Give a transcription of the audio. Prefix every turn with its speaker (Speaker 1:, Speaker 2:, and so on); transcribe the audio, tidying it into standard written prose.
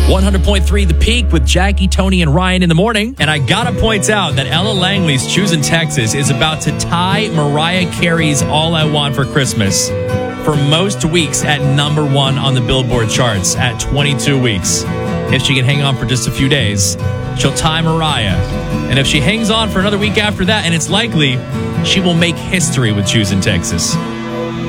Speaker 1: 100.3 The Peak with Jackie, Tony, and Ryan in the morning. And I gotta point out that Ella Langley's Choosing Texas is about to tie Mariah Carey's All I Want for Christmas for most weeks at number 1 on the Billboard charts at 22 weeks. If she can hang on for just a few days, she'll tie Mariah. And if she hangs on for another week after that, and it's likely, she will make history with Choosing Texas.